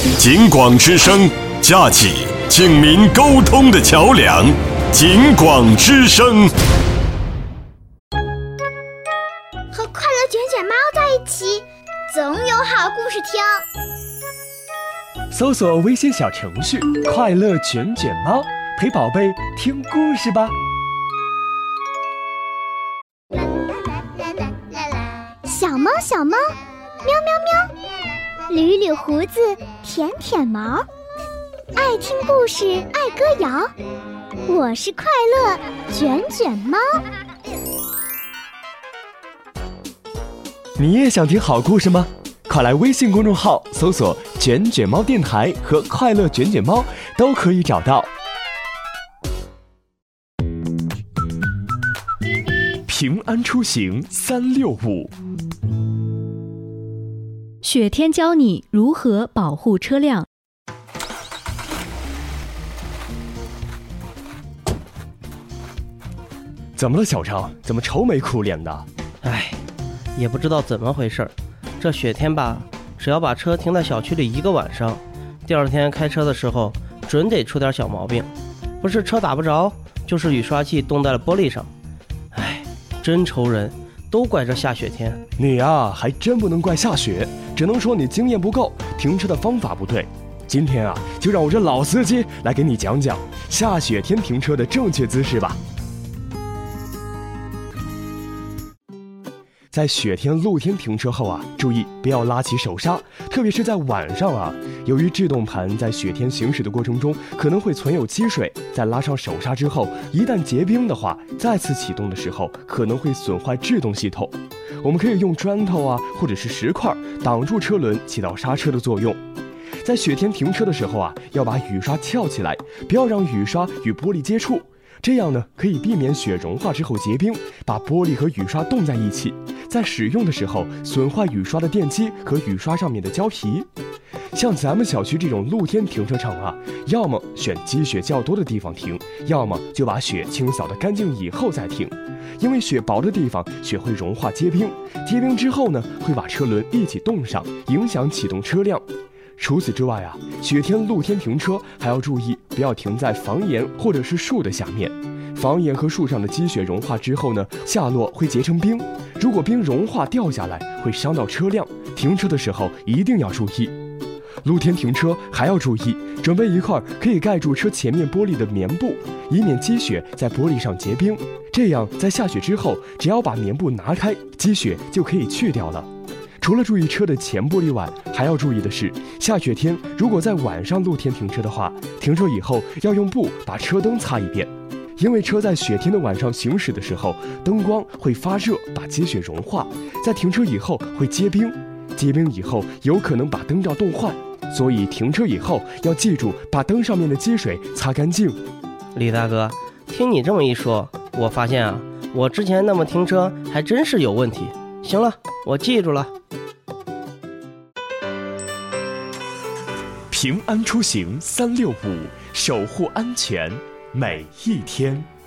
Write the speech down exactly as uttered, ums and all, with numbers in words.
警广之声，架起警民沟通的桥梁。警广之声， 和快乐卷卷猫在一起，总有好故事听。 搜索微信小程序“快乐卷卷猫”，陪宝贝听故事吧。 小猫小猫，喵喵喵，捋捋胡子，舔舔毛，爱听故事，爱歌谣。我是快乐卷卷猫。 你也想听好故事吗？快来微信公众号搜索“卷卷猫电台”和“快乐卷卷猫”，都可以找到。平安出行三六五， 雪天教你如何保护车辆。 怎么了，小张？怎么愁眉苦脸的？ 哎，也不知道怎么回事，这雪天吧，只要把车停在小区里一个晚上，第二天开车的时候准得出点小毛病，不是车打不着，就是雨刷器冻在了玻璃上。哎，真愁人，都怪这下雪天。 你啊，还真不能怪下雪，只能说你经验不够，停车的方法不对。今天啊，就让我这老司机来给你讲讲下雪天停车的正确姿势吧。在雪天露天停车后啊，注意不要拉起手刹，特别是在晚上啊，由于制动盘在雪天行驶的过程中可能会存有积水，在拉上手刹之后，一旦结冰的话，再次启动的时候可能会损坏制动系统。我们可以用砖头啊，或者是石块挡住车轮，起到刹车的作用。在雪天停车的时候啊，要把雨刷翘起来，不要让雨刷与玻璃接触，这样呢可以避免雪融化之后结冰，把玻璃和雨刷冻在一起，在使用的时候损坏雨刷的电机和雨刷上面的胶皮。像咱们小区这种露天停车场啊，要么选积雪较多的地方停，要么就把雪清扫得干净以后再停。因为雪薄的地方，雪会融化结冰，结冰之后呢，会把车轮一起冻上，影响启动车辆。除此之外啊，雪天露天停车还要注意，不要停在房檐或者是树的下面。房檐和树上的积雪融化之后呢，下落会结成冰，如果冰融化掉下来，会伤到车辆，停车的时候一定要注意。露天停车还要注意，准备一块可以盖住车前面玻璃的棉布，以免积雪在玻璃上结冰，这样在下雪之后，只要把棉布拿开，积雪就可以去掉了。除了注意车的前玻璃外，还要注意的是，下雪天如果在晚上露天停车的话，停车以后要用布把车灯擦一遍，因为车在雪天的晚上行驶的时候，灯光会发热，把积雪融化，在停车以后会结冰，结冰以后有可能把灯罩冻坏，所以停车以后要记住把灯上面的积水擦干净。 李大哥，听你这么一说，我发现啊，我之前那么停车还真是有问题。行了，我记住了。 平安出行三六五，守护安全每一天。